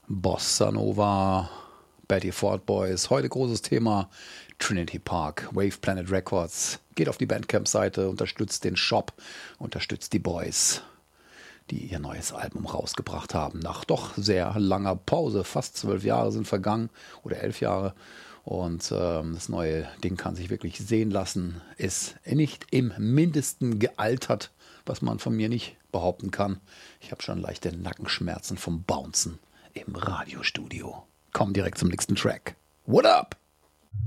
Bossa Nova, Betty Ford Boys. Heute großes Thema Trinity Park, Wave Planet Records. Geht auf die Bandcamp-Seite, unterstützt den Shop, unterstützt die Boys, die ihr neues Album rausgebracht haben. Nach doch sehr langer Pause, fast 12 Jahre sind vergangen oder 11 Jahre. Und das neue Ding kann sich wirklich sehen lassen. Ist nicht im Mindesten gealtert, was man von mir nicht behaupten kann. Ich habe schon leichte Nackenschmerzen vom Bouncen im Radiostudio. Komm direkt zum nächsten Track. What up?